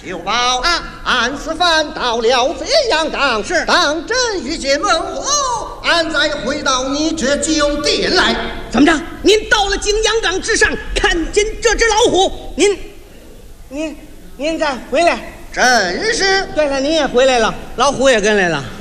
秀宝啊，俺此番到了这样当，是当真遇见猛虎，俺再回到你这酒店来。 怎么着？您到了景阳冈之上，看见这只老虎，您再回来。 真是。 对了，您也回来了，老虎也跟来了。